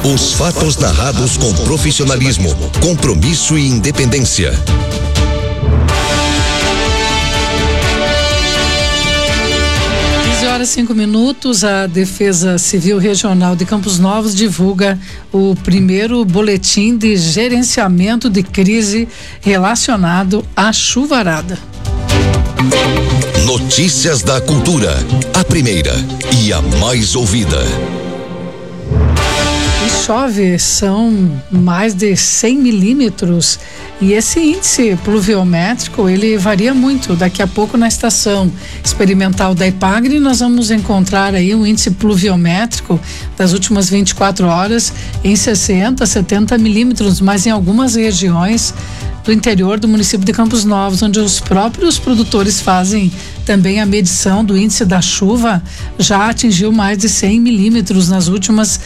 Os fatos narrados com profissionalismo, compromisso e independência. 5 minutos, a Defesa Civil Regional de Campos Novos divulga o primeiro boletim de gerenciamento de crise relacionado à chuvarada. Notícias da cultura, a primeira e a mais ouvida. E chove, são mais de 100 milímetros e esse índice pluviométrico ele varia muito. Daqui a pouco na estação experimental da Ipagre nós vamos encontrar aí um índice pluviométrico das últimas 24 horas em 60, 70 milímetros, mas em algumas regiões do interior do município de Campos Novos, onde os próprios produtores fazem também a medição do índice da chuva, já atingiu mais de 100 milímetros nas últimas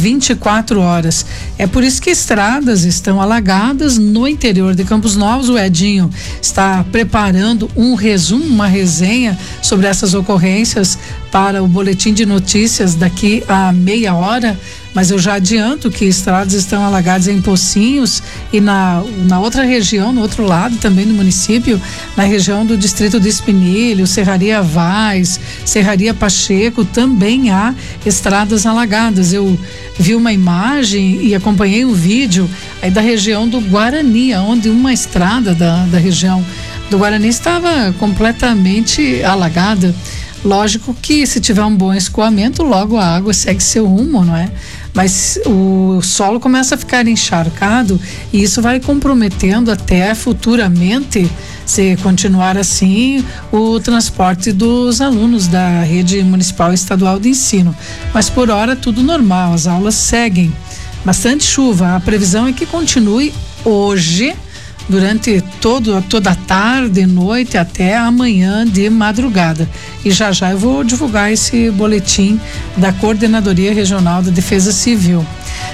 24 horas. É por isso que estradas estão alagadas no interior de Campos Novos. O Edinho está preparando um resumo, uma resenha sobre essas ocorrências para o boletim de notícias daqui a meia hora. Mas eu já adianto que estradas estão alagadas em Pocinhos e na outra região, no outro lado também do município, na região do distrito de Espinilho, Serraria Vaz, Serraria Pacheco, também há estradas alagadas. Eu vi uma imagem e acompanhei um vídeo aí da região do Guarani, onde uma estrada da região do Guarani estava completamente alagada. Lógico que se tiver um bom escoamento, logo a água segue seu rumo, não é? Mas o solo começa a ficar encharcado e isso vai comprometendo até futuramente, se continuar assim, o transporte dos alunos da rede municipal e estadual de ensino. Mas por hora tudo normal, as aulas seguem. Bastante chuva, a previsão é que continue hoje, durante toda a tarde e noite até amanhã de madrugada. E já eu vou divulgar esse boletim da Coordenadoria Regional da Defesa Civil.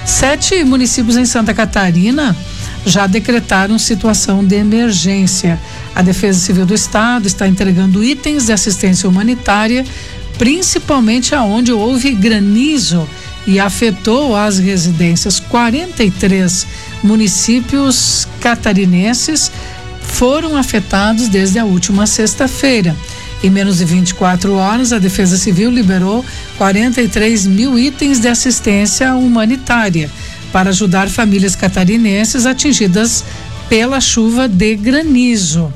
7 municípios em Santa Catarina já decretaram situação de emergência. A Defesa Civil do Estado está entregando itens de assistência humanitária, principalmente aonde houve granizo e afetou as residências. 43 municípios catarinenses foram afetados desde a última sexta-feira. Em menos de 24 horas, a Defesa Civil liberou 43 mil itens de assistência humanitária para ajudar famílias catarinenses atingidas pela chuva de granizo.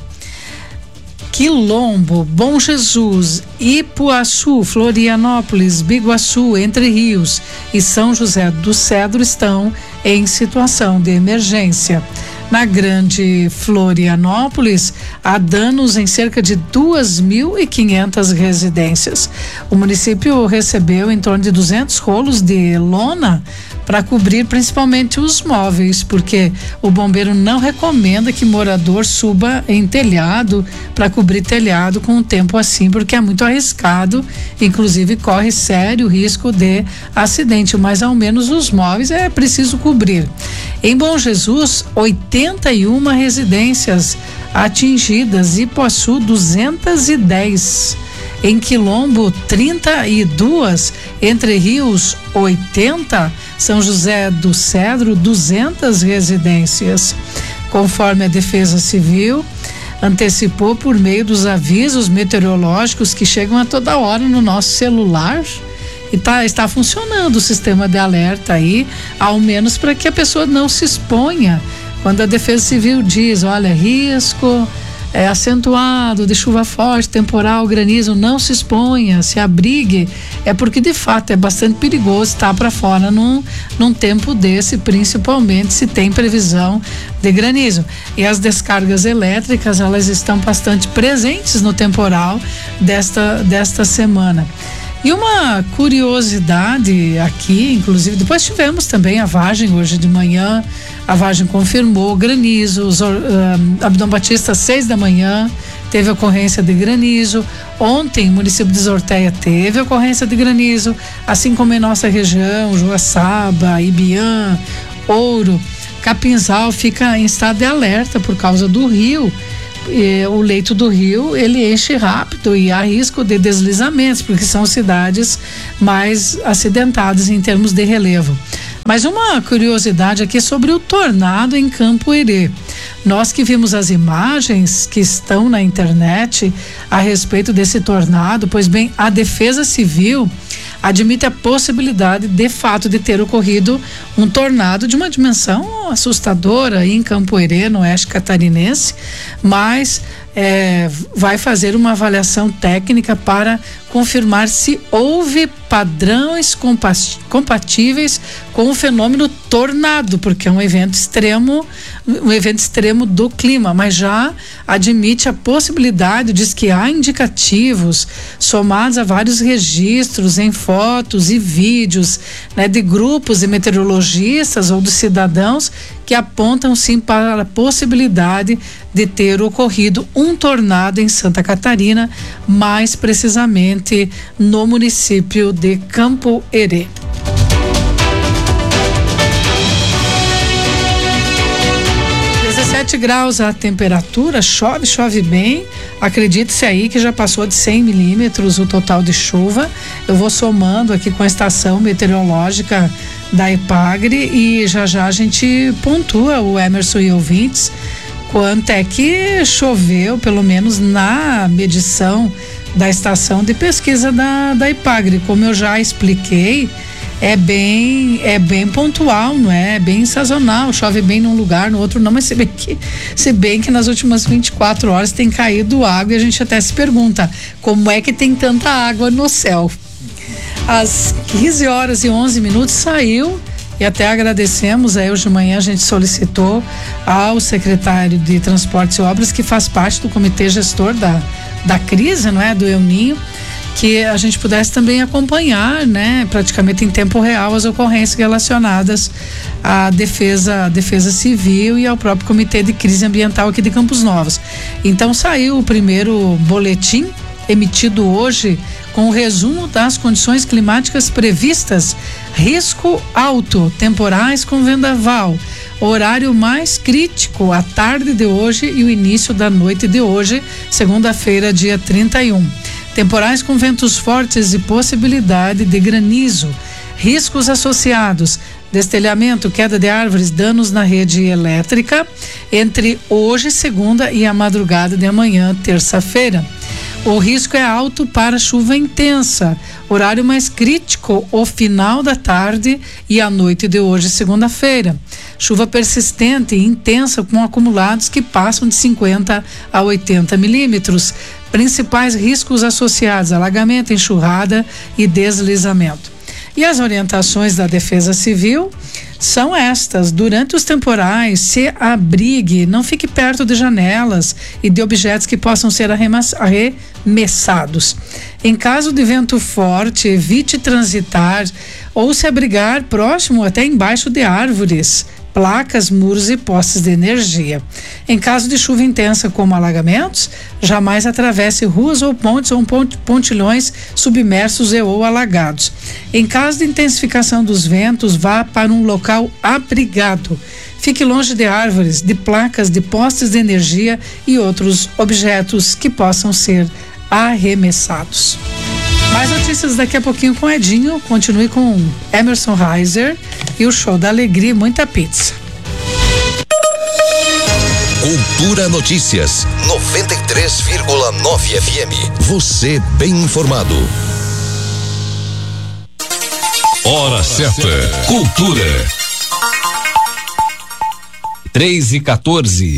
Quilombo, Bom Jesus, Ipuaçu, Florianópolis, Biguaçu, Entre Rios e São José do Cedro estão em situação de emergência. Na Grande Florianópolis, há danos em cerca de 2.500 residências. O município recebeu em torno de 200 rolos de lona para cobrir principalmente os móveis, porque o bombeiro não recomenda que morador suba em telhado para cobrir telhado com o tempo assim, porque é muito arriscado, inclusive corre sério risco de acidente, mas ao menos os móveis é preciso cobrir. Em Bom Jesus, 81 residências atingidas, Ipuaçu 210. Em Quilombo, 32, Entre Rios, 80, São José do Cedro, 200 residências. Conforme a Defesa Civil antecipou por meio dos avisos meteorológicos que chegam a toda hora no nosso celular, e está funcionando o sistema de alerta aí, ao menos para que a pessoa não se exponha. Quando a Defesa Civil diz, olha, risco acentuado de chuva forte, temporal, granizo, não se exponha, se abrigue, é porque de fato é bastante perigoso estar para fora num tempo desse, principalmente se tem previsão de granizo. E as descargas elétricas, elas estão bastante presentes no temporal desta semana. E uma curiosidade aqui, inclusive, depois tivemos também a Vargem hoje de manhã. A Vargem confirmou granizo. Abdom Batista, 6 da manhã, teve ocorrência de granizo. Ontem, o município de Zorteia teve ocorrência de granizo, assim como em nossa região, Joaçaba, Ibiã, Ouro. Capinzal fica em estado de alerta por causa do rio. O leito do rio ele enche rápido e há risco de deslizamentos, porque são cidades mais acidentadas em termos de relevo. Mas uma curiosidade aqui sobre o tornado em Campo Herê. Nós que vimos as imagens que estão na internet a respeito desse tornado, pois bem, a Defesa Civil admite a possibilidade, de fato, de ter ocorrido um tornado de uma dimensão assustadora em Campo Herê, no oeste catarinense, mas vai fazer uma avaliação técnica para confirmar se houve padrões compatíveis com o fenômeno tornado, porque é um evento extremo do clima, mas já admite a possibilidade, diz que há indicativos somados a vários registros em fotos e vídeos, né, de grupos de meteorologistas ou de cidadãos que apontam sim para a possibilidade de ter ocorrido um tornado em Santa Catarina, mais precisamente no município de Campo Herê. 17 graus a temperatura, chove bem. Acredite-se aí que já passou de 100 milímetros o total de chuva. Eu vou somando aqui com a estação meteorológica da EPAGRE e já a gente pontua, o Emerson e ouvintes, quanto é que choveu, pelo menos na medição da estação de pesquisa da EPAGRE. Como eu já expliquei, é bem pontual, não é? É bem sazonal, chove bem num lugar, no outro não, mas se bem que nas últimas 24 horas tem caído água e a gente até se pergunta como é que tem tanta água no céu. Às 15 horas e 11 minutos saiu, e até agradecemos, aí hoje de manhã a gente solicitou ao secretário de Transportes e Obras, que faz parte do comitê gestor da crise, não é? Do El Niño, que a gente pudesse também acompanhar, né, praticamente em tempo real, as ocorrências relacionadas à defesa civil e ao próprio Comitê de Crise Ambiental aqui de Campos Novos. Então saiu o primeiro boletim emitido hoje com o resumo das condições climáticas previstas: risco alto, temporais com vendaval, horário mais crítico, a tarde de hoje e o início da noite de hoje, segunda-feira, dia 31. Temporais com ventos fortes e possibilidade de granizo. Riscos associados: destelhamento, queda de árvores, danos na rede elétrica entre hoje, segunda, e a madrugada de amanhã, terça-feira. O risco é alto para chuva intensa. Horário mais crítico, o final da tarde e a noite de hoje, segunda-feira. Chuva persistente e intensa com acumulados que passam de 50 a 80 milímetros. Principais riscos associados: alagamento, enxurrada e deslizamento. E as orientações da Defesa Civil são estas: durante os temporais, se abrigue, não fique perto de janelas e de objetos que possam ser arremessados. Em caso de vento forte, evite transitar ou se abrigar próximo, até embaixo de árvores, placas, muros e postes de energia. Em caso de chuva intensa como alagamentos, jamais atravesse ruas ou pontes ou pontilhões submersos e ou alagados. Em caso de intensificação dos ventos, vá para um local abrigado. Fique longe de árvores, de placas, de postes de energia e outros objetos que possam ser arremessados. Mais notícias daqui a pouquinho com Edinho. Continue com Emerson Reiser e o show da alegria e muita pizza. Cultura Notícias 93,9 FM. Você bem informado. Hora certa. Cultura. 3:14.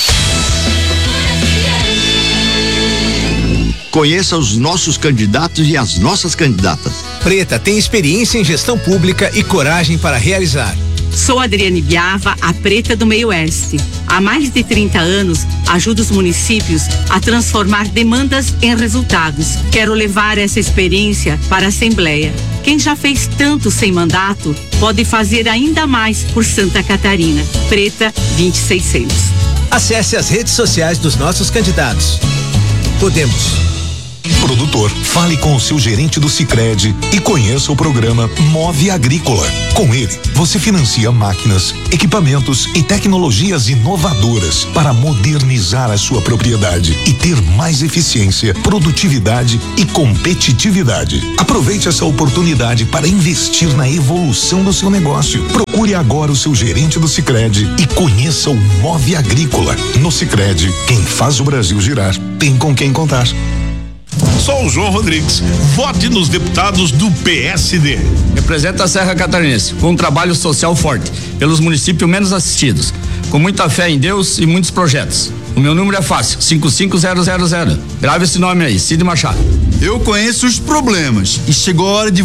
Conheça os nossos candidatos e as nossas candidatas. Preta tem experiência em gestão pública e coragem para realizar. Sou Adriane Biava, a Preta do Meio Oeste. Há mais de 30 anos, ajudo os municípios a transformar demandas em resultados. Quero levar essa experiência para a Assembleia. Quem já fez tanto sem mandato, pode fazer ainda mais por Santa Catarina. Preta 2600. Acesse as redes sociais dos nossos candidatos. Podemos. Produtor, fale com o seu gerente do Sicredi e conheça o programa Move Agrícola. Com ele, você financia máquinas, equipamentos e tecnologias inovadoras para modernizar a sua propriedade e ter mais eficiência, produtividade e competitividade. Aproveite essa oportunidade para investir na evolução do seu negócio. Procure agora o seu gerente do Sicredi e conheça o Move Agrícola. No Sicredi, quem faz o Brasil girar tem com quem contar. Sou o João Rodrigues. Vote nos deputados do PSD. Representa a Serra Catarinense com um trabalho social forte pelos municípios menos assistidos, com muita fé em Deus e muitos projetos. O meu número é fácil, 55000. Grave esse nome aí, Cid Machado. Eu conheço os problemas e chegou a hora de